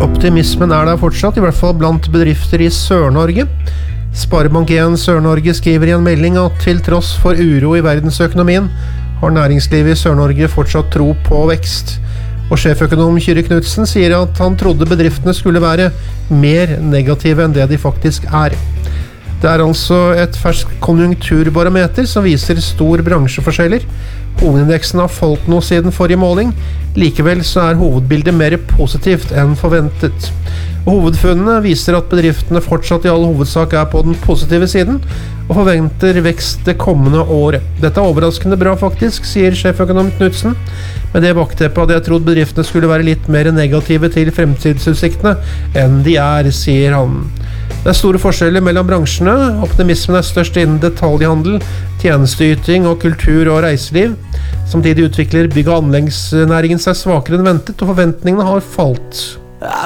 Optimismen der fortsatt, I hvert fall blant bedrifter I Sør-Norge. Sparebank 1 Sør-Norge skriver I en melding at til tross for uro I verdensøkonomien, har næringslivet I Sør-Norge fortsatt tro på vekst. Og sjeføkonom Kyrre Knudsen sier at han trodde bedriftene skulle være mer negative enn det de faktisk er. Det altså et ferskt konjunkturbarometer som viser stor bransjeforskjeller. Hovedindeksen har falt nå siden forrige måling. Likevel så hovedbildet mer positivt enn forventet. Og hovedfunnene viser at bedriftene fortsatt I all hovedsak på den positive siden, og forventer vekst det kommende året. Dette overraskende bra faktisk, sier sjeføkonom Knudsen. Med det bakteppet hadde jeg trodd bedriftene skulle være litt mer negative til fremtidsutsiktene enn de sier han. Det store forskjeller mellom bransjene. Optimismen størst innen detaljhandel, tjenesteyting og kultur og reiseliv. Samtidig utvikler bygg- og anleggsnæringen seg svakere enn ventet, og forventningene har falt.